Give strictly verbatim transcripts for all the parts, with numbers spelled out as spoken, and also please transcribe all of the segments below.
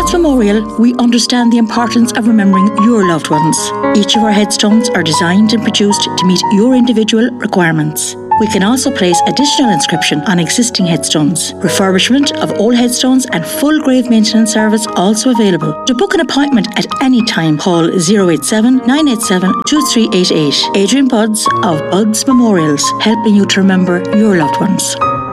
Buds Memorial, we understand the importance of remembering your loved ones. Each of our headstones are designed and produced to meet your individual requirements. We can also place additional inscription on existing headstones. Refurbishment of old headstones and full grave maintenance service also available. To book an appointment at any time, call zero eight seven, nine eight seven, two three eight eight. Adrian Buds of Buds Memorials, helping you to remember your loved ones.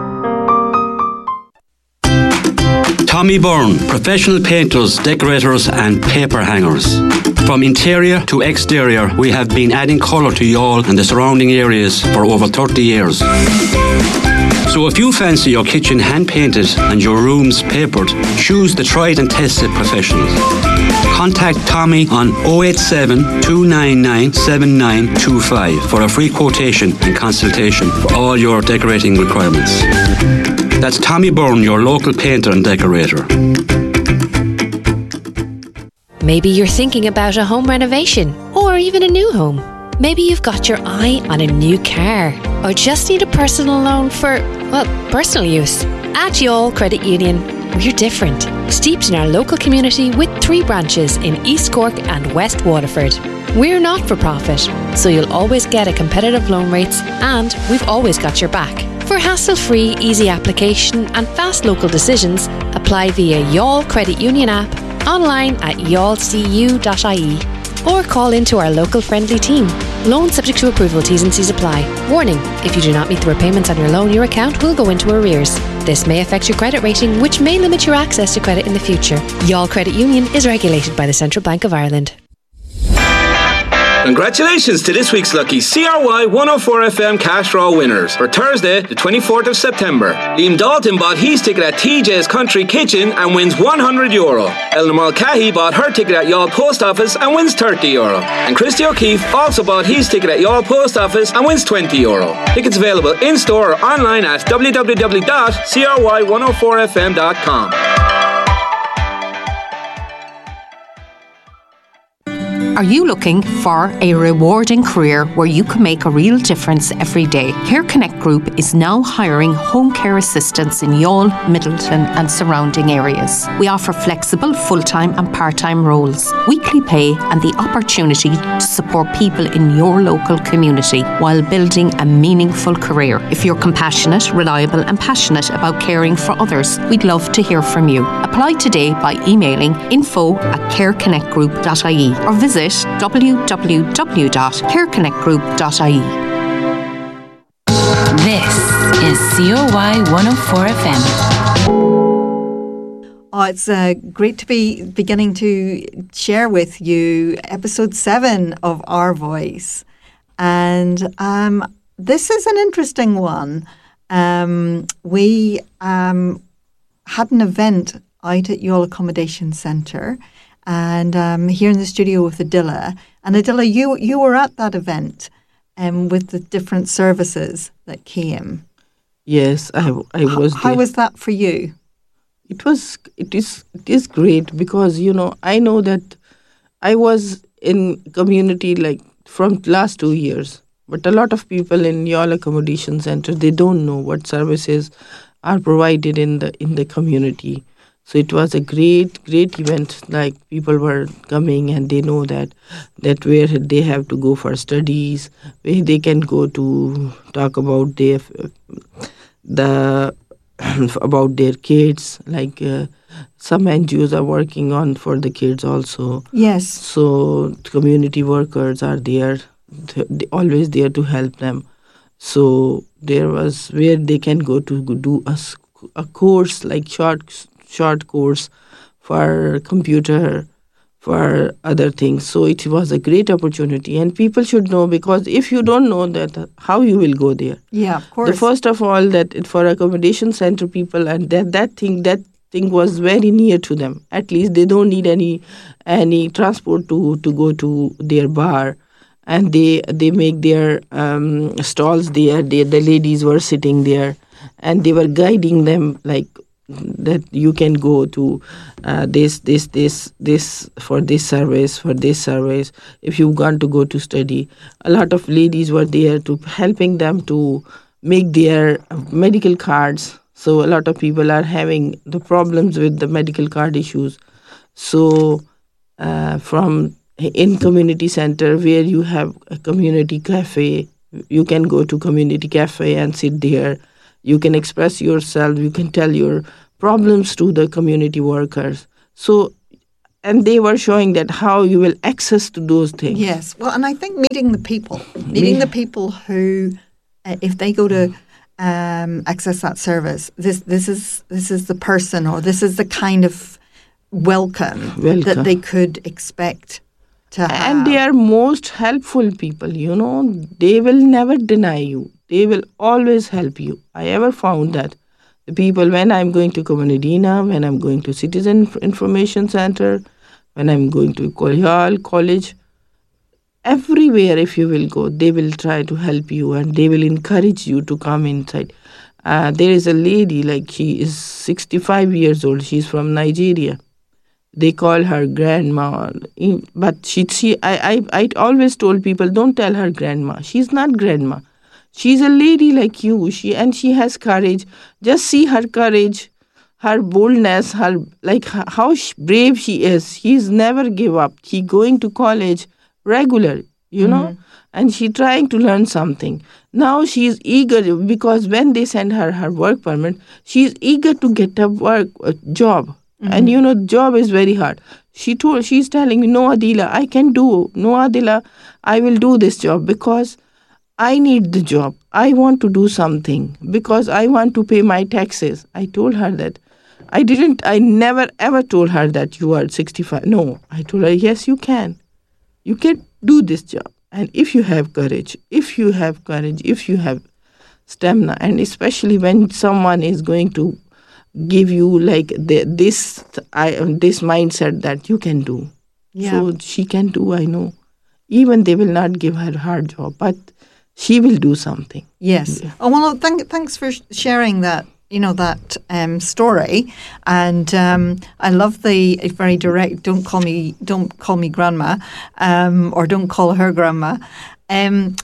Tommy Byrne, professional painters, decorators and paper hangers. From interior to exterior, we have been adding colour to Youghal and the surrounding areas for over thirty years. So if you fancy your kitchen hand-painted and your rooms papered, choose the tried and tested professionals. Contact Tommy on oh eight seven, two nine nine, seven nine two five for a free quotation and consultation for all your decorating requirements. That's Tommy Byrne, your local painter and decorator. Maybe you're thinking about a home renovation or even a new home. Maybe you've got your eye on a new car or just need a personal loan for, well, personal use. At Youghal Credit Union, we're different. Steeped in our local community with three branches in East Cork and West Waterford. We're not for profit, so you'll always get a competitive loan rates and we've always got your back. For hassle-free, easy application and fast local decisions, apply via Youghal Credit Union app, online at youghal c u dot i e, or call into our local friendly team. Loan subject to approval, T's and C's apply. Warning, if you do not meet the repayments on your loan, your account will go into arrears. This may affect your credit rating, which may limit your access to credit in the future. Youghal Credit Union is regulated by the Central Bank of Ireland. Congratulations to this week's lucky C R Y one oh four F M cash draw winners for Thursday, the twenty-fourth of September. Liam Dalton bought his ticket at T J's Country Kitchen and wins one hundred euro. Eleanor Mulcahy bought her ticket at Youghal Post Office and wins thirty euro. And Christy O'Keefe also bought his ticket at Youghal Post Office and wins twenty euro. Tickets available in store or online at w w w dot c r y one oh four f m dot com. Are you looking for a rewarding career where you can make a real difference every day? Care Connect Group is now hiring home care assistants in Youghal, Middleton and surrounding areas. We offer flexible full-time and part-time roles, weekly pay and the opportunity to support people in your local community while building a meaningful career. If you're compassionate, reliable and passionate about caring for others, we'd love to hear from you. Apply today by emailing info at care connect group dot i e or visit w w w dot care connect group dot i e. This is C O Y one oh four F M. Oh, it's uh, great to be beginning to share with you episode seven of Our Voice. And um, this is an interesting one. Um, we um, had an event out at Youghal Accommodation Centre and um, here in the studio with Adila. And Adila, you, you were at that event um, with the different services that came. Yes, I, I was How, how was that for you? It was, it is, it is great because, you know, I know that I was in community like from last two years, but a lot of people in Youghal Accommodation Centre, they don't know what services are provided in the in the community. So it was a great, great event. Like people were coming and they know that that where they have to go for studies, where they can go to talk about their the about their kids. Like uh, some N G Os are working on for the kids also. Yes. So community workers are there, they always there to help them. So there was where they can go to do a, a course like short. short course for computer, for other things. So it was a great opportunity and people should know, because if you don't know that, how you will go there? Yeah, of course. The first of all, that it, for accommodation center people, and that, that thing that thing was very near to them. At least they don't need any any transport to, to go to their bar. And they they make their um, stalls there. They, the ladies were sitting there and they were guiding them like, that you can go to uh, this, this, this, this, for this service, for this service. If you want to go to study, a lot of ladies were there to helping them to make their medical cards. So a lot of people are having the problems with the medical card issues. So uh, from in community center where you have a community cafe, you can go to community cafe and sit there. You can express yourself. You can tell your problems to the community workers. So, and they were showing that how you will access to those things. Yes. Well, and I think meeting the people, meeting the people who, uh, if they go to um, access that service, this this is this is the person, or this is the kind of welcome, welcome. that they could expect to have. And they are most helpful people, you know. They will never deny you. They will always help you. I ever found that. The people, when I'm going to Communidina, when I'm going to Citizen Information Center, when I'm going to Kolyal College, everywhere if you will go, they will try to help you and they will encourage you to come inside. Uh, there is a lady, like she is sixty-five years old. She's from Nigeria. They call her grandma. But she, she I, I, I always told people, don't tell her grandma. She's not grandma. She's a lady like you, she and she has courage. Just see her courage, her boldness, her like how brave she is. She's never give up. She going to college regular, you mm-hmm. know, and she trying to learn something. Now she is eager because when they send her her work permit, she is eager to get a work a job. Mm-hmm. And you know, job is very hard. She told she's telling me, no, Adila, I can do. No, Adila, I will do this job because I need the job. I want to do something because I want to pay my taxes. I told her that. I didn't, I never ever told her that you are sixty-five. No, I told her, yes, you can. You can do this job. And if you have courage, if you have courage, if you have stamina, and especially when someone is going to give you like the, this, I, this mindset that you can do. Yeah. So she can do, I know. Even they will not give her a hard job, but she will do something. Yes. Yeah. Oh, well, thank, thanks for sharing that, you know, that um, story. And um, I love the very direct, don't call me, don't call me grandma, um, or don't call her grandma. Um,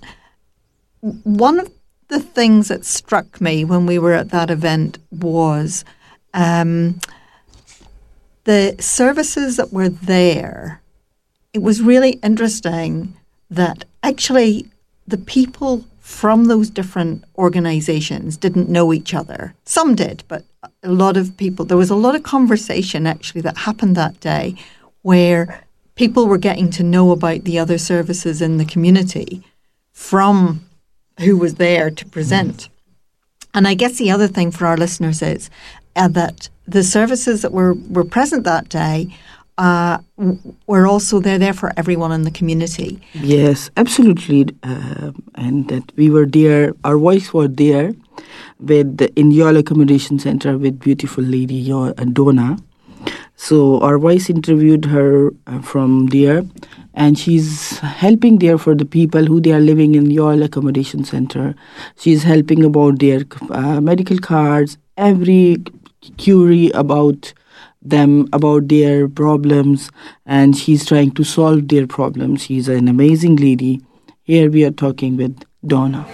one of the things that struck me when we were at that event was um, the services that were there. It was really interesting that actually the people from those different organizations didn't know each other. Some did, but a lot of people, there was a lot of conversation actually that happened that day where people were getting to know about the other services in the community from who was there to present. And I guess the other thing for our listeners is uh, that the services that were, were present that day Uh, we're also they're there for everyone in the community. Yes, absolutely, uh, and that we were there. Our voice were there with the, in Yall Accommodation Center with beautiful lady Donna. So our voice interviewed her uh, from there, and she's helping there for the people who they are living in Yall Accommodation Center. She's helping about their uh, medical cards, every query about them, about their problems, and she's trying to solve their problems. She's an amazing lady. Here we are talking with Donna.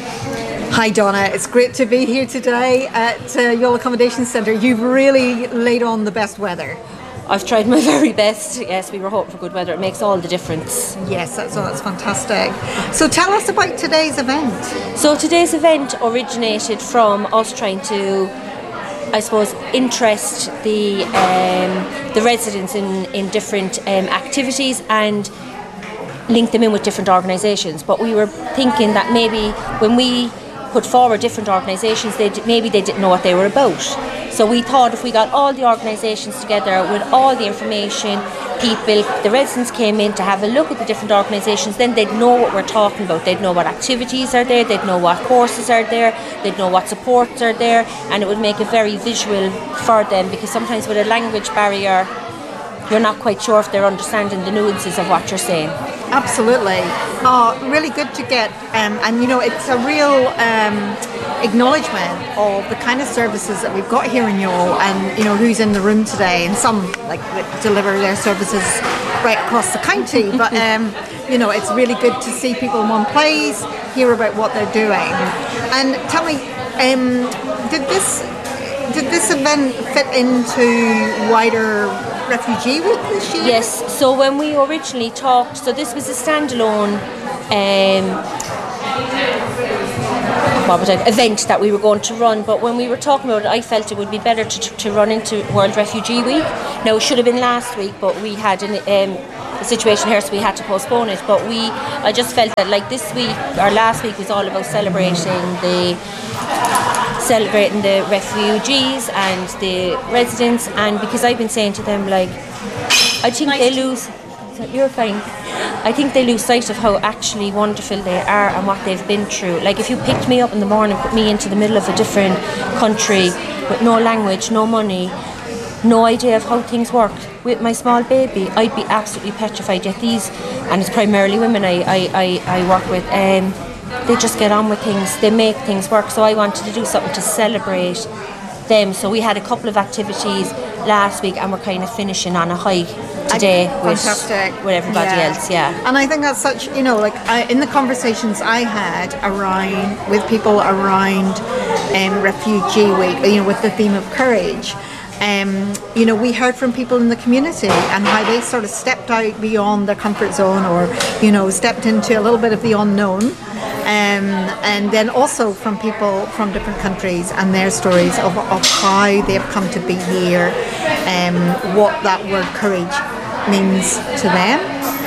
Hi Donna, it's great to be here today at uh, Yall Accommodation Centre. You've really laid on the best weather. I've tried my very best. Yes, we were hoping for good weather. It makes all the difference. Yes, that's, that's fantastic. So tell us about today's event. So today's event originated from us trying to, I suppose, interest the um, the residents in, in different um, activities and link them in with different organisations. But we were thinking that maybe when we put forward different organisations, they maybe they didn't know what they were about. So we thought if we got all the organisations together with all the information, people, the residents came in to have a look at the different organisations, then they'd know what we're talking about. They'd know what activities are there, they'd know what courses are there, they'd know what supports are there, and it would make it very visual for them, because sometimes with a language barrier, you're not quite sure if they're understanding the nuances of what you're saying. Absolutely. Oh, really good to get, um, and you know, it's a real um, acknowledgement of the kind of services that we've got here in Yall, and you know who's in the room today, and some like deliver their services right across the county. But um, you know, it's really good to see people in one place, hear about what they're doing. And tell me, um, did this did this event fit into wider Refugee Week this year? Yes, so when we originally talked, so this was a standalone um, what was it, event that we were going to run, but when we were talking about it, I felt it would be better to, to run into World Refugee Week. Now, it should have been last week, but we had an, um, a situation here, so we had to postpone it. But we, I just felt that like this week, or last week, was all about celebrating the celebrating the refugees and the residents, and because I've been saying to them, like, I think nice. they lose. You're fine. I think they lose sight of how actually wonderful they are and what they've been through. Like, if you picked me up in the morning, put me into the middle of a different country with no language, no money, no idea of how things work, with my small baby, I'd be absolutely petrified. Yet these, and it's primarily women I, I, I, I work with, um, they just get on with things, they make things work. So I wanted to do something to celebrate them. So we had a couple of activities last week, and we're kind of finishing on a high today with, with everybody yeah. else. Yeah, and I think that's such, you know, like I, in the conversations I had around with people around um, Refugee Week, you know, with the theme of courage. Um, you know, we heard from people in the community and how they sort of stepped out beyond their comfort zone, or, you know, stepped into a little bit of the unknown. Um, and then also from people from different countries and their stories of, of how they've come to be here, um, what that word courage means to them,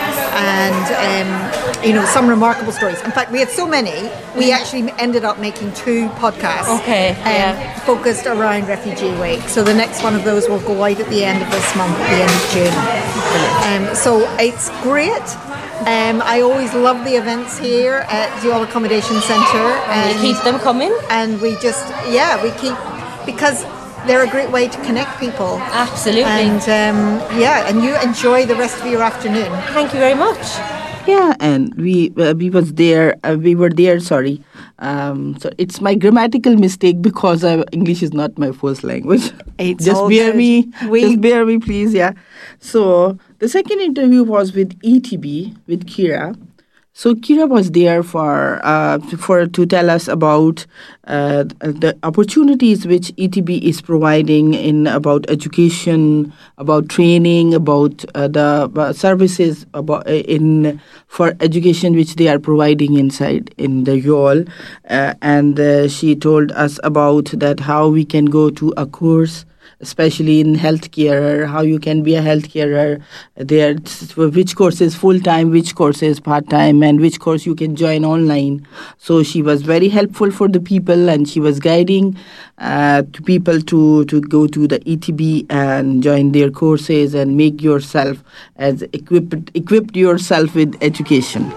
and um, you know, some remarkable stories. In fact, we had so many, we actually ended up making two podcasts okay, um, yeah. focused around Refugee Week. So the next one of those will go out at the end of this month, at the end of June. Um, so it's great. Um, I always love the events here at Youghal Accommodation Centre, and we keep them coming. And we just, yeah, we keep, because they're a great way to connect people. Absolutely. And um, yeah, and you enjoy the rest of your afternoon. Thank you very much. Yeah, and we uh, we was there. Uh, we were there. Sorry, um, so it's my grammatical mistake because uh, English is not my first language. It's just all bear good. me. We... Just bear me, please. Yeah. So the second interview was with E T B with Kira. So Kira was there for uh, for to tell us about uh, the opportunities which E T B is providing in about education, about training, about uh, the uh, services about uh, in for education which they are providing inside in the Youghal, uh, and uh, she told us about that how we can go to a course, especially in healthcare, how you can be a healthcare there, which course is full-time, which course is part-time, and which course you can join online. So she was very helpful for the people, and she was guiding uh, to people to, to go to the E T B and join their courses and make yourself as equipped, equipped yourself with education.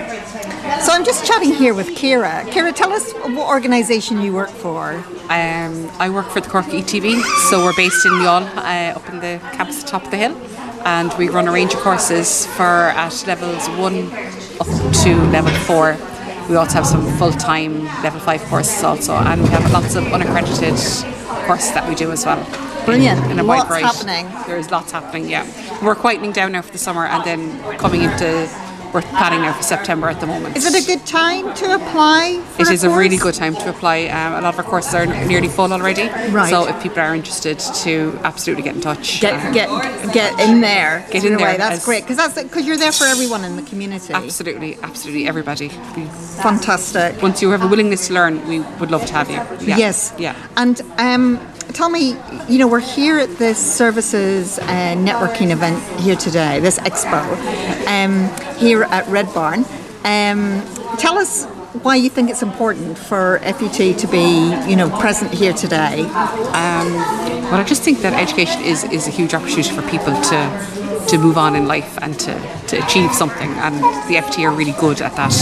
So I'm just chatting here with Kira. Kira, tell us what organisation you work for. Um, I work for the Cork E T B, so we're based in Youghal, uh, up in the campus at the top of the hill, and we run a range of courses for at levels one up to level four. We also have some full-time level five courses also, and we have lots of unaccredited courses that we do as well. Brilliant. In, in a lots wide variety. happening. There is lots happening, yeah. We're quietening down now for the summer, and then coming into we're planning now for September at the moment. Is it a good time to apply for It a is course? a really good time to apply. Um, a lot of our courses are nearly full already. Right. So if people are interested, to absolutely get in touch. Get um, get get in there. Get in in there. Way. That's as, great, because that's because you're there for everyone in the community. Absolutely, absolutely, everybody. We, Fantastic. Once you have a willingness to learn, we would love to have you. Yeah. Yes. Yeah. And um, tell me, you know, we're here at this services uh, networking event here today, this expo, um, here at Red Barn. Um, tell us why you think it's important for F U T to be, you know, present here today. Um, well, I just think that education is, is a huge opportunity for people to to move on in life and to, to achieve something, and the F T are really good at that.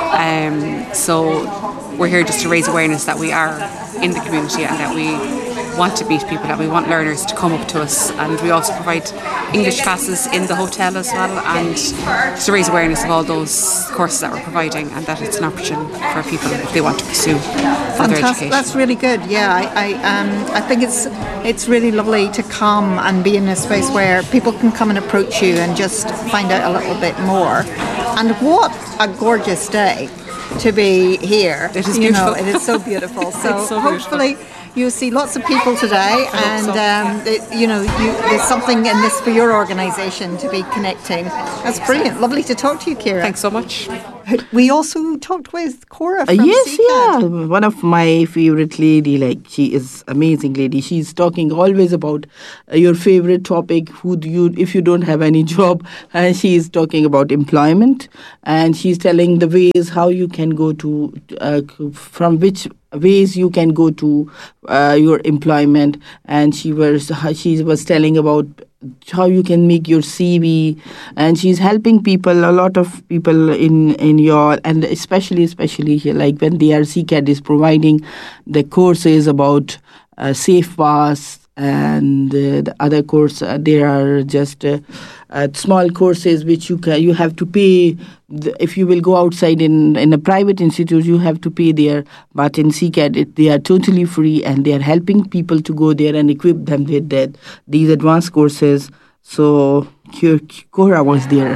Um, so we're here just to raise awareness that we are in the community and that we want to meet people, that we want learners to come up to us, and we also provide English classes in the hotel as well, and just to raise awareness of all those courses that we're providing, and that it's an option for people if they want to pursue further education. That's really good. Yeah, I I, um, I think it's it's really lovely to come and be in a space where people can come and approach you and just find out a little bit more. And what a gorgeous day to be here. It is you beautiful. know, it is so beautiful. So, so hopefully, beautiful. you'll see lots of people today, and um, it, you know, you, there's something in this for your organisation to be connecting. That's brilliant. Lovely to talk to you, Ciara. Thanks so much. We also talked with Cora from Uh, yes, C C A D. yeah. One of my favorite lady, like she is amazing lady. She's talking always about uh, your favorite topic. Who do you, if you don't have any job, and she is talking about employment, and she's telling the ways how you can go to, uh, from which ways you can go to uh, your employment, and she was she was telling about how you can make your C V, and she's helping people, a lot of people in in your, and especially especially here, like when the R C C A D is providing the courses about uh, Safe Pass and uh, the other course, uh, there are just uh, uh, small courses which you ca- you have to pay. The, if you will go outside in, in a private institute, you have to pay there. But in C C A D, it, they are totally free, and they are helping people to go there and equip them with that, these advanced courses. So Cora was there.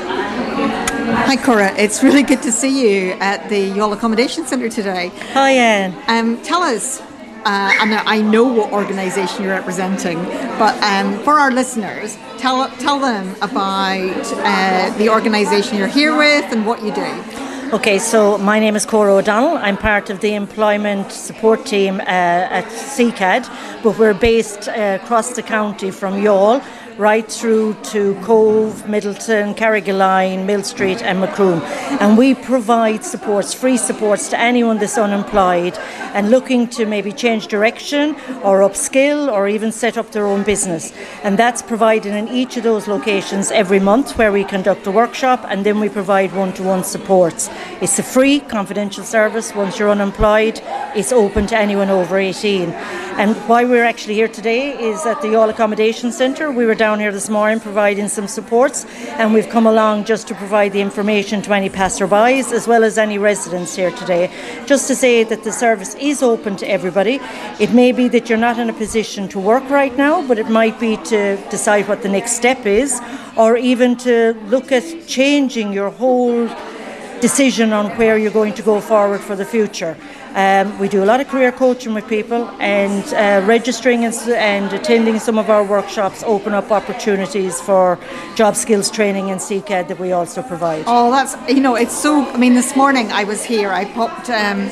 Hi, Cora. It's really good to see you at the Youghal Accommodation Centre today. Hi, Anne. Um, tell us, uh, and I know what organisation you're representing, but um, for our listeners, tell tell them about uh, the organisation you're here with and what you do. Okay, so my name is Cora O'Donnell. I'm part of the employment support team uh, at C C A D, but we're based uh, across the county from Youghal right through to Cove, Middleton, Carrigaline, Mill Street and Macroom. And we provide supports, free supports to anyone that's unemployed and looking to maybe change direction or upskill or even set up their own business. And that's provided in each of those locations every month, where we conduct a workshop, and then we provide one-to-one supports. It's a free, confidential service. Once you're unemployed, it's open to anyone over eighteen. And why we're actually here today is at the Youghal Accommodation Centre. We were down here this morning providing some supports, and we've come along just to provide the information to any passerbys as well as any residents here today, just to say that the service is open to everybody. It may be that you're not in a position to work right now, but it might be to decide what the next step is, or even to look at changing your whole decision on where you're going to go forward for the future. Um, we do a lot of career coaching with people, and uh, registering and, and attending some of our workshops open up opportunities for job skills training in C C A D that we also provide. Oh, that's, you know, it's so, I mean, this morning I was here, I popped um,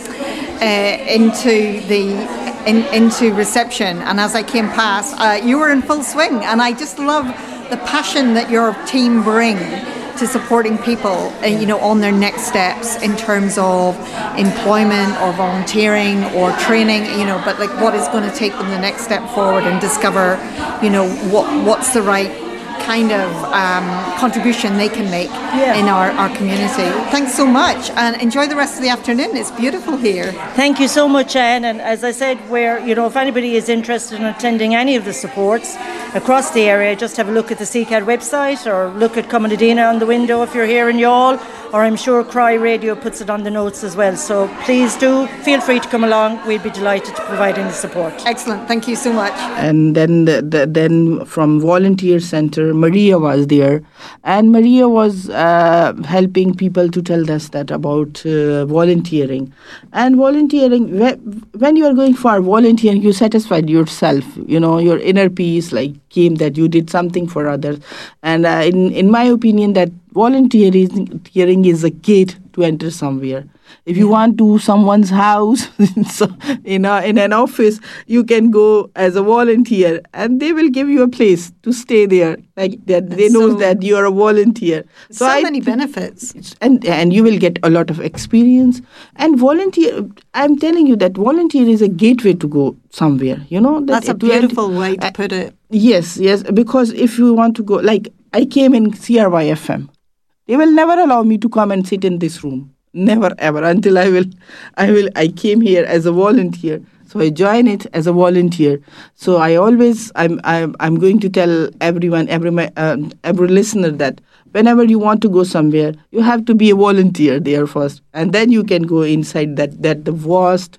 uh, into the in, into reception, and as I came past, uh, you were in full swing, and I just love the passion that your team bring to supporting people, uh, you know, on their next steps in terms of employment or volunteering or training, you know, but like what is going to take them the next step forward and discover, you know, what what's the right kind of um, contribution they can make yeah. in our, our community. Thanks so much, and enjoy the rest of the afternoon. It's beautiful here. Thank you so much, Anne. And as I said, where, you know, if anybody is interested in attending any of the supports across the area, just have a look at the C C A D website, or look at Commodadina on the window if you're here in Youghal, or I'm sure Cry Radio puts it on the notes as well. So please do feel free to come along. We'd be delighted to provide any support. Excellent. Thank you so much. And then the, the, then from Volunteer Centre, Maria was there, and Maria was uh, helping people to tell us that about uh, volunteering. And volunteering, when you are going for volunteering, you satisfied yourself, you know, your inner peace like came that you did something for others. And uh, in, in my opinion, that volunteering is a gate to enter somewhere. If you yeah. want to someone's house, so in a, in an office, you can go as a volunteer, and they will give you a place to stay there. Like that, they know so, that you are a volunteer. So, so I, many benefits, and and you will get a lot of experience. And volunteer, I'm telling you that volunteer is a gateway to go somewhere. You know, that that's a beautiful went, way to put it. Yes, yes, because if you want to go, like I came in C R Y F M, they will never allow me to come and sit in this room. Never ever until I will, I will. I came here as a volunteer, so I join it as a volunteer. So I always, I'm, I'm, I'm going to tell everyone, every my, uh, every listener that whenever you want to go somewhere, you have to be a volunteer there first, and then you can go inside that that the vast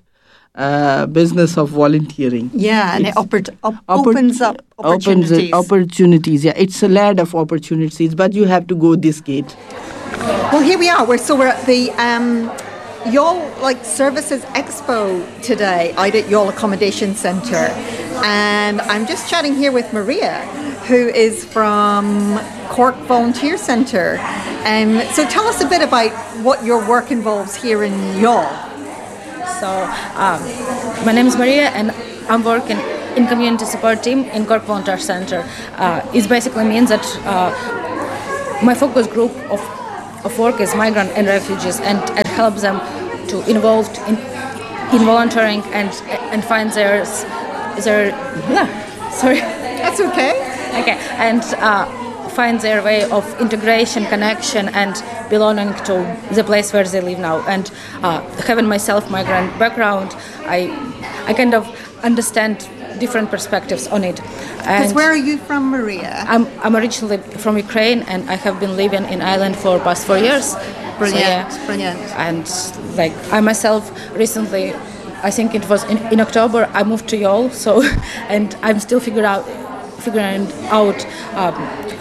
uh, business of volunteering. Yeah, and it's, it oppor- op- opens up opportunities. Opens opportunities. Yeah, it's a land of opportunities, but you have to go this gate. Well, here we are. We're, so we're at the um, Y'all like Services Expo today out at Youghal Accommodation Centre, and I'm just chatting here with Maria, who is from Cork Volunteer Centre. Um, so tell us a bit about what your work involves here in Youghal. So um, my name is Maria, and I'm working in community support team in Cork Volunteer Centre. Uh, it basically means that uh, my focus group of of work is migrant and refugees, and, and help them to involve in in volunteering and and find their their yeah, sorry that's okay okay and uh, find their way of integration, connection, and belonging to the place where they live now. And uh, having myself migrant background, I I kind of understand different perspectives on it. Because where are you from, Maria? I'm I'm originally from Ukraine, and I have been living in Ireland for past four years. Brilliant, so, yeah. brilliant. And like I myself recently, I think it was in, in October, I moved to Youghal. So, and I'm still figuring out figuring out um,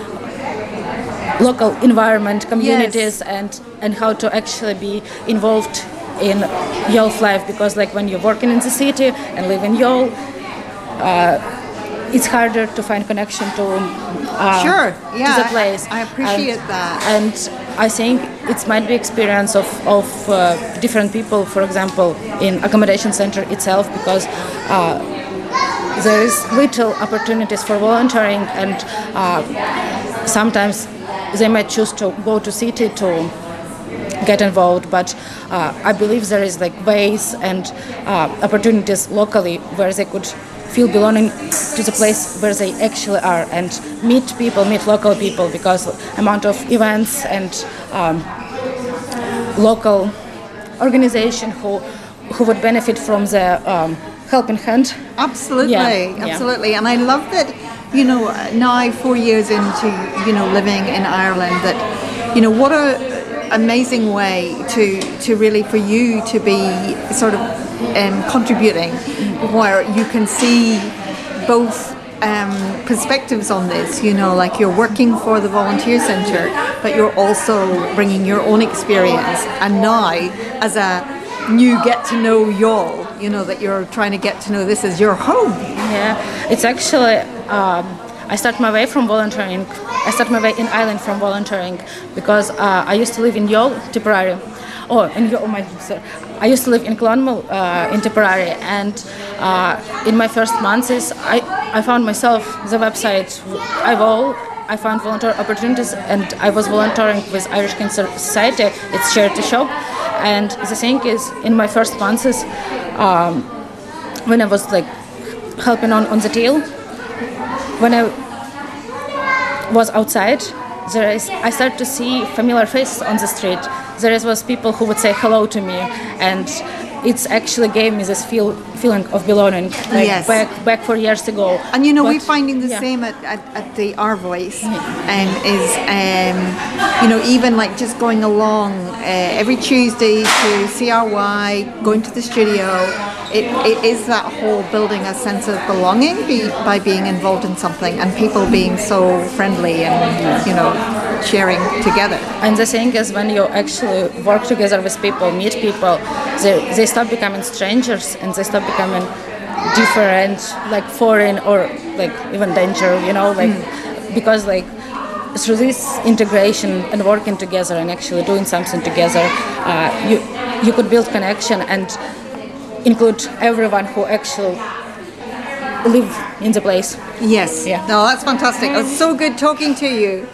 local environment, communities, yes. and and how to actually be involved in Youghal life. Because like when you're working in the city and live in Youghal, Uh, it's harder to find connection to uh, sure, yeah, to the place. I, I appreciate and, that. And I think it might be experience of of uh, different people. For example, in accommodation center itself, because uh, there is little opportunities for volunteering, and uh, sometimes they might choose to go to city to get involved. But uh, I believe there is like ways and uh, opportunities locally where they could feel belonging to the place where they actually are, and meet people, meet local people, because amount of events and um, local organization who who would benefit from the um, helping hand. Absolutely, yeah, absolutely. Yeah. And I love that, you know, now four years into, you know, living in Ireland, that, you know, what a amazing way to to really for you to be sort of um, contributing, where you can see both um, perspectives on this. You know, like you're working for the volunteer centre, but you're also bringing your own experience. And now, as a new get to know Youghal, you know, that you're trying to get to know this as your home. Yeah, it's actually. Um, I start my way from volunteering. I start my way in Ireland from volunteering because uh, I used to live in Youghal, Tipperary. Oh, in Youghal, oh my, sorry. I used to live in Clonmel, uh, in Tipperary, and uh, in my first months, is I, I found myself the website iVol. I found volunteer opportunities, and I was volunteering with Irish Cancer Society. It's charity shop, and the thing is, in my first months, is, um, when I was like helping on on the till. When I was outside, there is I started to see familiar faces on the street. There was people who would say hello to me, and it's actually gave me this feel feeling of belonging. Like yes. back back four years ago. And you know, but, we're finding the yeah. same at, at, at the Our Voice, and um, is um, you know, even like just going along uh, every Tuesday to C R Y, going to the studio. It, it is that whole building a sense of belonging be, by being involved in something, and people being so friendly and, you know, sharing together. And the thing is, when you actually work together with people, meet people, they, they stop becoming strangers, and they stop becoming different, like foreign, or like even danger, you know, like mm. because like through this integration and working together and actually doing something together, uh, you you could build connection and include everyone who actually live in the place. Yes. Yeah. No, that's fantastic. It was so good talking to you.